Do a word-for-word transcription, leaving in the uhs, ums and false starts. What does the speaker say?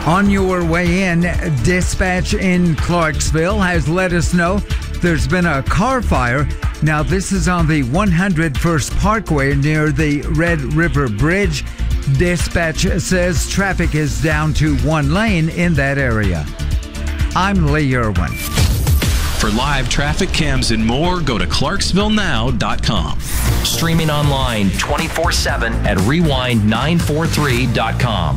On your way in, dispatch in Clarksville has let us know there's been a car fire. Now, this is on the one hundred first Parkway near the Red River Bridge. Dispatch says traffic is down to one lane in that area. I'm Lee Irwin. For live traffic cams and more, go to clarksville now dot com. Streaming online twenty-four seven at rewind nine four three dot com.